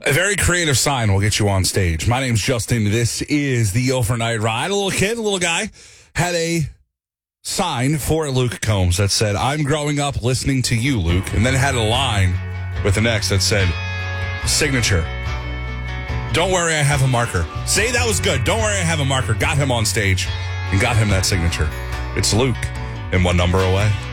A very creative sign will get you on stage. My name's Justin. This is the Overnight Ride. A little guy, had a sign for Luke Combs that said, "I'm growing up listening to you, Luke." And then it had a line with an X that said, "Signature. Don't worry, I have a marker." Say that was good. Don't worry, I have a marker. Got him on stage and got him that signature. It's Luke and one number away.